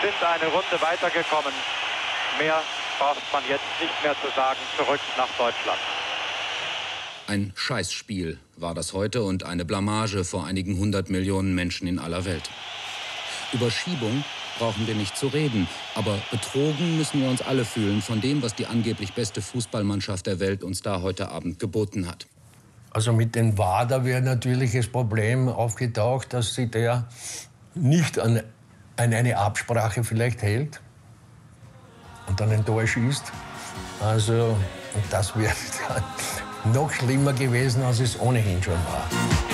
sind eine Runde weitergekommen. Mehr braucht man jetzt nicht mehr zu sagen. Zurück nach Deutschland. Ein Scheißspiel war das heute und eine Blamage vor einigen 100 Millionen Menschen in aller Welt. Über Schiebung brauchen wir nicht zu reden, aber betrogen müssen wir uns alle fühlen von dem, was die angeblich beste Fußballmannschaft der Welt uns da heute Abend geboten hat. Also mit den WADA wäre natürlich das Problem aufgetaucht, dass sich der nicht an eine Absprache vielleicht hält und dann ein Tor schießt. Also das wäre dann noch schlimmer gewesen, als es ohnehin schon war.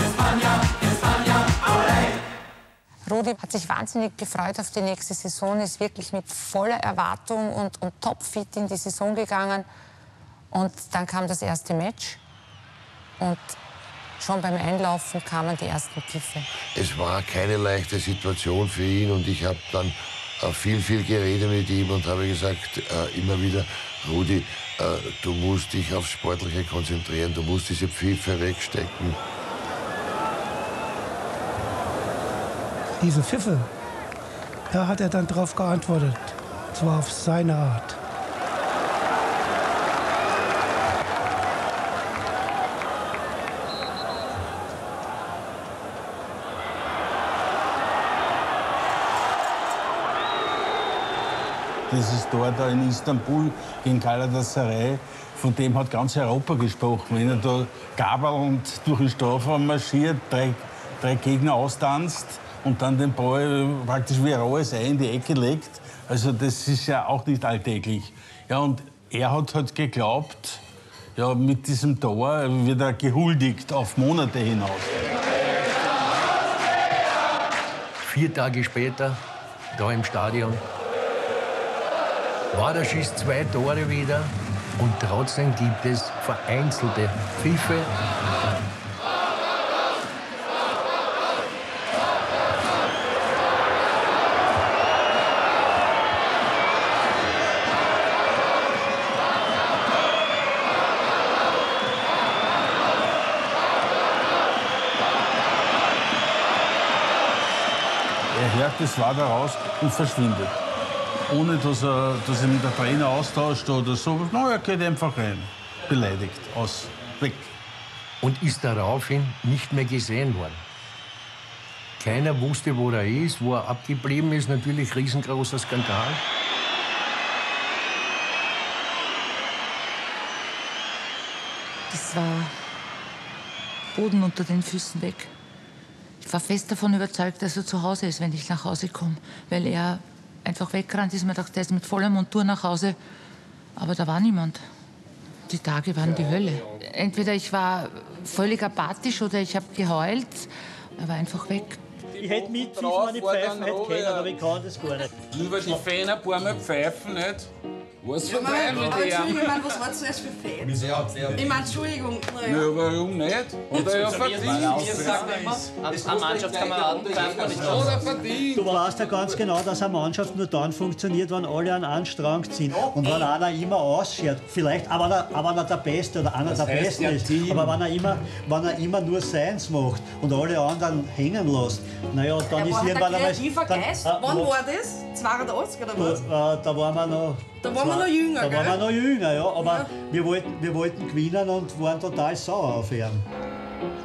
Rudi hat sich wahnsinnig gefreut auf die nächste Saison, ist wirklich mit voller Erwartung und topfit in die Saison gegangen. Und dann kam das erste Match und schon beim Einlaufen kamen die ersten Pfiffe. Es war keine leichte Situation für ihn und ich habe dann viel geredet mit ihm und habe gesagt, immer wieder, Rudi, du musst dich aufs Sportliche konzentrieren, du musst diese Pfiffe wegstecken. Diese Pfiffe, da hat er dann darauf geantwortet, zwar auf seine Art. Dieses Tor da in Istanbul gegen Galatasaray, von dem hat ganz Europa gesprochen. Wenn er da gabelnd durch den Strafraum marschiert, drei Gegner austanzt und dann den Ball praktisch wie rohes Ei in die Ecke legt. Also das ist ja auch nicht alltäglich. Ja, und er hat halt geglaubt, ja, mit diesem Tor wird er gehuldigt auf Monate hinaus. 4 Tage später, da im Stadion, WADA schießt 2 Tore wieder und trotzdem gibt es vereinzelte Pfiffe. Er hört das WADA raus und verschwindet. Ohne dass ihn der Trainer austauscht oder so. No, er geht einfach rein. Beleidigt. Weg. Und ist daraufhin nicht mehr gesehen worden. Keiner wusste, wo er ist, wo er abgeblieben ist. Natürlich riesengroßer Skandal. Das war Boden unter den Füßen weg. Ich war fest davon überzeugt, dass er zu Hause ist, wenn ich nach Hause komme. Weil er einfach weggerannt ist. Man dachte, der ist mit voller Montur nach Hause. Aber da war niemand. Die Tage waren die Hölle. Entweder ich war völlig apathisch oder ich habe geheult. Er war einfach weg. Ich hätte mitpfiffen, wenn ich pfeifen hätte können, aber ich kann das gar nicht. Nur weil die Fans ein paar Mal pfeifen, nicht? Was Ja, vorbei mit aber dir? Entschuldigung, ich meine, was war zuerst für Fans? Ich meine, Entschuldigung. Ja, warum nicht? Oder ja verdient. Ein Mannschaftskameraden pfeifen wir nicht aus. Oder verdient. Du weißt ja ganz genau, dass eine Mannschaft nur dann funktioniert, wenn alle an einen Strang ziehen. Und wenn einer immer ausschaut, vielleicht, aber wenn er der Beste oder einer der Besten ist, aber wenn er immer nur seins macht und alle anderen hängen lässt, naja, dann ist irgendwann einmal... Kreativer Geist. Wann war das? 82 oder was? Da waren wir noch... Da waren wir noch jünger, Da gell? waren wir noch jünger, ja. Aber Ja. wir wollten gewinnen und waren total sauer auf ihn.